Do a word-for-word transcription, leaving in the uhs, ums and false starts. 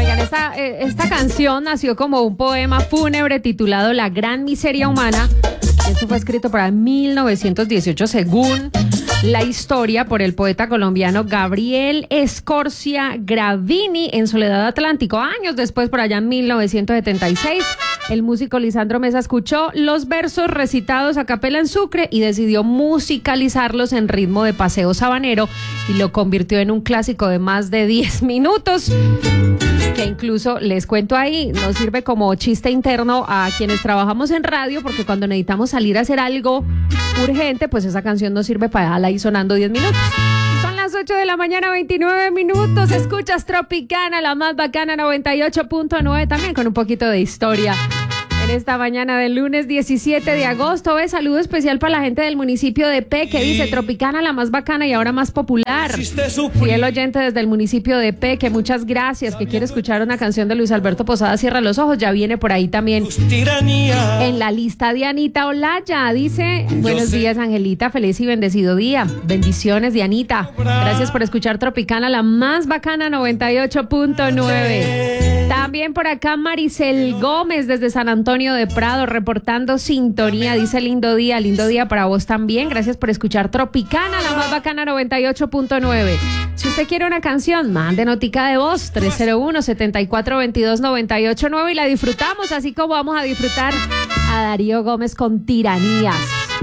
Oigan, esta, eh, esta canción nació como un poema fúnebre titulado La Gran Miseria Humana. Esto fue escrito para mil novecientos dieciocho según la historia por el poeta colombiano Gabriel Escorcia Gravini en Soledad Atlántico. Años después, por allá en mil novecientos setenta y seis, el músico Lisandro Mesa escuchó los versos recitados a capela en Sucre y decidió musicalizarlos en ritmo de paseo sabanero y lo convirtió en un clásico de más de diez minutos. Que incluso, les cuento ahí, nos sirve como chiste interno a quienes trabajamos en radio, porque cuando necesitamos salir a hacer algo urgente, pues esa canción nos sirve para dejarla ahí sonando diez minutos. Son las ocho de la mañana, veintinueve minutos. Escuchas Tropicana, la más bacana, noventa y ocho punto nueve, también con un poquito de historia. En esta mañana del lunes diecisiete de agosto, ve, saludo especial para la gente del municipio de P, que dice Tropicana, la más bacana y ahora más popular. Fiel oyente desde el municipio de P, que muchas gracias, que quiere escuchar una canción de Luis Alberto Posada, Cierra los ojos, ya viene por ahí también en la lista de Anita Olaya. Dice, buenos días Angelita, feliz y bendecido día. Bendiciones, Dianita. Gracias por escuchar Tropicana, la más bacana, noventa y ocho punto nueve. También por acá Maricel Gómez desde San Antonio de Prado reportando sintonía. Dice lindo día, lindo día para vos también. Gracias por escuchar Tropicana, la más bacana, noventa y ocho punto nueve. Si usted quiere una canción, mande notica de voz tres cero uno, setenta y cuatro veintidós, noventa y ocho nueve y la disfrutamos, así como vamos a disfrutar a Darío Gómez con Tiranías.